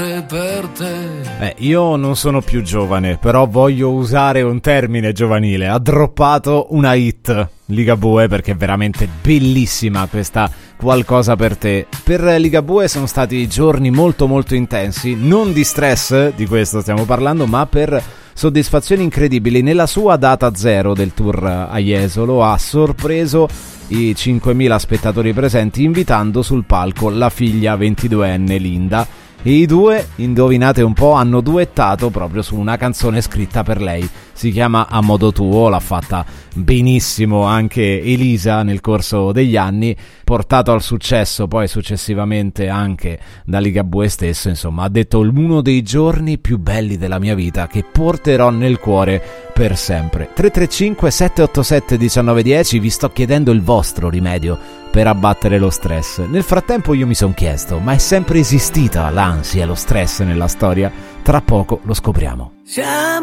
per te. Io non sono più giovane, però voglio usare un termine giovanile. Ha droppato una hit Ligabue, perché è veramente bellissima questa Qualcosa per te. Per Ligabue sono stati giorni molto molto intensi, non di stress, di questo stiamo parlando, ma per soddisfazioni incredibili. Nella sua data zero del tour a Jesolo ha sorpreso i 5.000 spettatori presenti invitando sul palco la figlia 22enne Linda, e i due, indovinate un po', hanno duettato proprio su una canzone scritta per lei. Si chiama A modo tuo, l'ha fatta benissimo anche Elisa nel corso degli anni, portato al successo poi successivamente anche da Ligabue stesso. Insomma, ha detto: uno dei giorni più belli della mia vita che porterò nel cuore per sempre. 335 787 1910, vi sto chiedendo il vostro rimedio per abbattere lo stress. Nel frattempo io mi sono chiesto: ma è sempre esistita l'ansia e lo stress nella storia? Tra poco lo scopriamo.